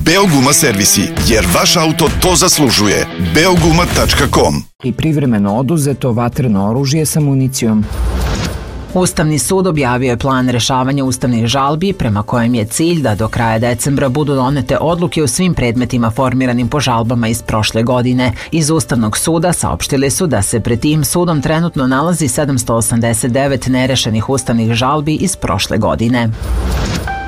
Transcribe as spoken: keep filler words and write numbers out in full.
Beoguma servisi, jer vaš auto to zaslužuje. beoguma tačka com. I privremeno oduzeto vatreno oružje sa municijom. Ustavni sud objavio je plan rešavanja ustavnih žalbi prema kojem je cilj da do kraja decembra budu donete odluke u svim predmetima formiranim po žalbama iz prošle godine. Iz Ustavnog suda saopštili su da se pred tim sudom trenutno nalazi sedamsto osamdeset devet nerešenih ustavnih žalbi iz prošle godine.